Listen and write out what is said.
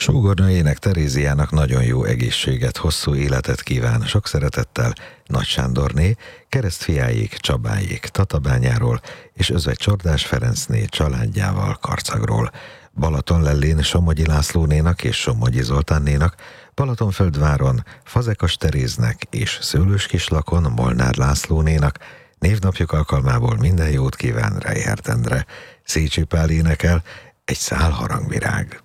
Sógornőjének, Teréziának nagyon jó egészséget, hosszú életet kíván sok szeretettel Nagy Sándorné, keresztfiáik Csabáék Tatabányáról és Özvegy Csordás Ferencné családjával Karcagról. Balatonlellén Somogyi Lászlónénak és Somogyi Zoltánnénak, Balatonföldváron Fazekas Teréznek és Szőlőskislakon Molnár Lászlónénak névnapjuk alkalmából minden jót kíván Reichert Endre. Szécsi Pál énekel Egy szál harangvirág.